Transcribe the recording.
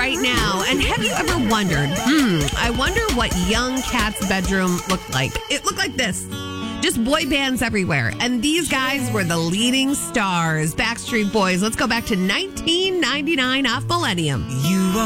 right now. And have you ever wondered, I wonder what young Kat's bedroom looked like? It looked like this. Just boy bands everywhere. And these guys were the leading stars. Backstreet Boys. Let's go back to 1999 off Millennium. You